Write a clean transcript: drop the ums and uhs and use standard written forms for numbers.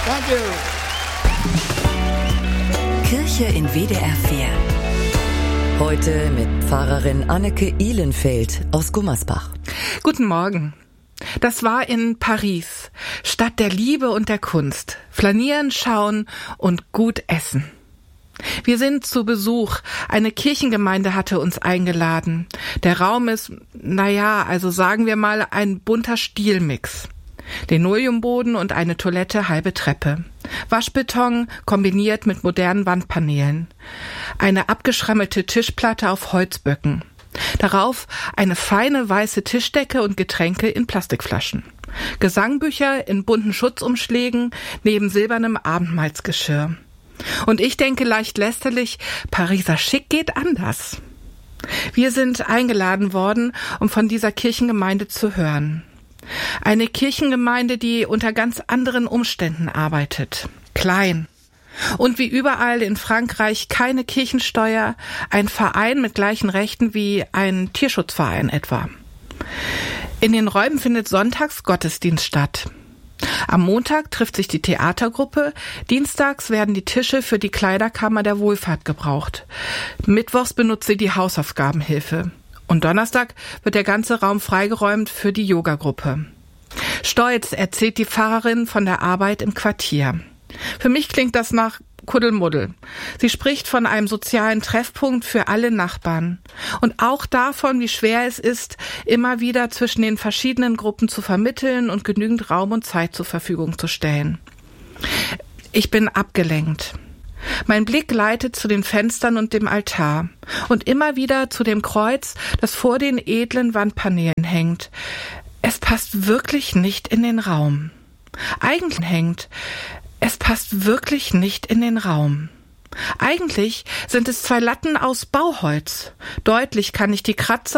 Thank you. Kirche in WDR 4. Heute mit Pfarrerin Anneke Ihlenfeld aus Gummersbach. Guten Morgen. Das war in Paris, Stadt der Liebe und der Kunst. Flanieren, schauen und gut essen. Wir sind zu Besuch. Eine Kirchengemeinde hatte uns eingeladen. Der Raum ist, also sagen wir mal, ein bunter Stilmix. Linoleumboden und eine Toilette, halbe Treppe. Waschbeton kombiniert mit modernen Wandpaneelen. Eine abgeschrammelte Tischplatte auf Holzböcken. Darauf eine feine weiße Tischdecke und Getränke in Plastikflaschen. Gesangbücher in bunten Schutzumschlägen neben silbernem Abendmahlsgeschirr. Und ich denke leicht lästerlich, Pariser Schick geht anders. Wir sind eingeladen worden, um von dieser Kirchengemeinde zu hören. Eine Kirchengemeinde, die unter ganz anderen Umständen arbeitet. Klein. Und wie überall in Frankreich keine Kirchensteuer, ein Verein mit gleichen Rechten wie ein Tierschutzverein etwa. In den Räumen findet sonntags Gottesdienst statt. Am Montag trifft sich die Theatergruppe, dienstags werden die Tische für die Kleiderkammer der Wohlfahrt gebraucht. Mittwochs benutzt sie die Hausaufgabenhilfe. Und Donnerstag wird der ganze Raum freigeräumt für die Yogagruppe. Stolz erzählt die Pfarrerin von der Arbeit im Quartier. Für mich klingt das nach Kuddelmuddel. Sie spricht von einem sozialen Treffpunkt für alle Nachbarn. Und auch davon, wie schwer es ist, immer wieder zwischen den verschiedenen Gruppen zu vermitteln und genügend Raum und Zeit zur Verfügung zu stellen. Ich bin abgelenkt. Mein Blick gleitet zu den Fenstern und dem Altar und immer wieder zu dem Kreuz, das vor den edlen Wandpaneelen hängt. Es passt wirklich nicht in den Raum. Es passt wirklich nicht in den Raum. Eigentlich sind es 2 Latten aus Bauholz. Deutlich kann ich die Kratzer